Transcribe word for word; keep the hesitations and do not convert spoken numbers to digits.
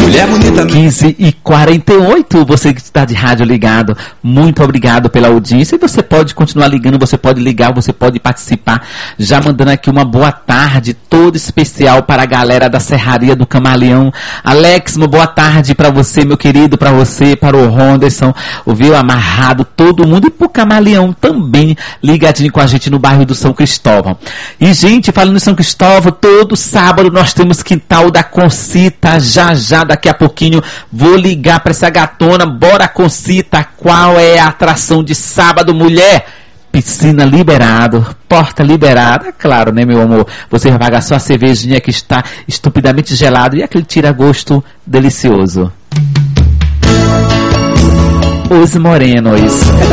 Mulher bonita. quinze e quarenta e oito, você que está de rádio ligado, muito obrigado pela audiência. E você pode continuar ligando, você pode ligar, você pode participar. Já mandando aqui uma boa tarde toda especial para a galera da Serraria do Camaleão. Alex, uma boa tarde para você, meu querido, para você, para o Ronderson, o Viu Amarrado, todo mundo, e para o Camaleão também, ligadinho com a gente no bairro do São Cristóvão. E, gente, falando em São Cristóvão, todo sábado nós temos Quintal da Concita. Já, já, daqui a pouquinho, vou ligar para essa gatona. Bora, Concita, qual é a atração de sábado, mulher? Piscina liberado, porta liberada, claro, né, meu amor? Você vai pagar só a cervejinha que está estupidamente gelado e aquele tira-gosto delicioso. Os Morenos.